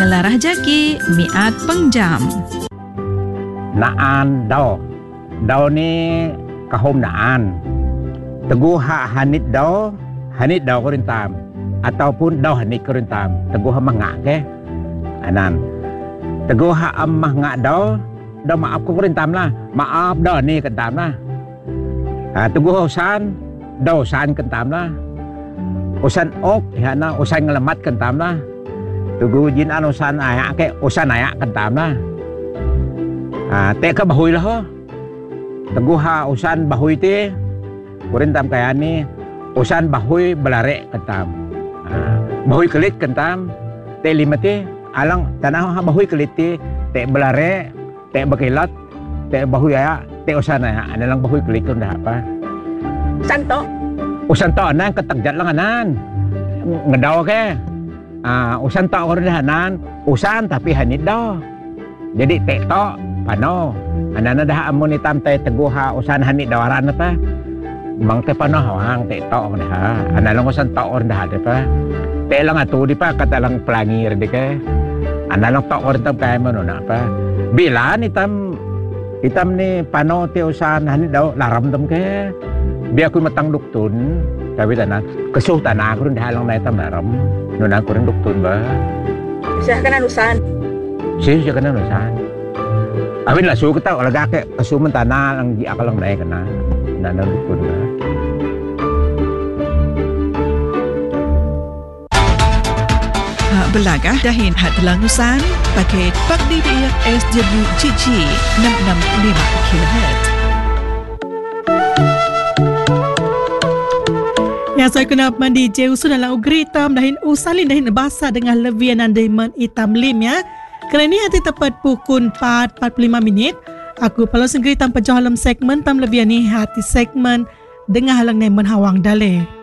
Ngelarah jaki miat pengjam. Naan daw. Daw ni kahom naan. Teguh hanit daw ko rin tam. Ataupun daw hanit ko rin tam. Teguh mangak ke. Anan. Teguh amah ngak daw maaf ko rin tam lah. Maaf daw ni kan tam lah. Teguh usan daw usan kan tam lah. Usan ok na usan ngelamat kan tam lah. Teguh jin an usan ayak ke usan ayak kan tam lah. Teka bahoy lah ho. Teguh usan bahoy ti. Kurin tam kaya ni. Usan bahoy belare kentam. Bahoy kelit kentam. Te lima ti. Alang tanah bahoy kelit ti. Te belare. Te bakilat. Te bahoy aya. Te usan aya. Ano lang bahoy kelit kung dah apa. Usan to? Usan to anan. Ketagjat lang anan. Ngedaw ke. Usan to ko rin anan. Usan tapi hanit daw. Jadi te to. Pano, anana dah amo ni tam tay teguh usan hanit dawaran apa? Mang te pano hawang te tok dah. Analang usan tok or dah de pa. Te lang atu di pa kata lang pelangir de ke. Analang tok or tam kay mano na pa. Bila ni tam ni pano te usan hanit daw laram tam ke. Biar aku matang duktun, tapi tanan kesuh tanah aku dah lang na tam laram. Nuna aku rin duktun ba. Siya kanan usan. Siya kanan usan. Amin lah suka tahu laga ke kesuman tanah lang di akal lang naik kena nana dukun lah. Belagah dahin hat langusan paket Pak DBF SWGG 665 kHz. Yang saya kena mandi jauh sudah lang ugri hitam dahin usalin dahin basa dengan levianan diamond hitam lim ya. Kerana ini hati tepat pukul 4.45 minit. Aku perlu segera tanpa jauh dalam segmen tam lebih ni hati segmen dengar halang nemen hawang dale.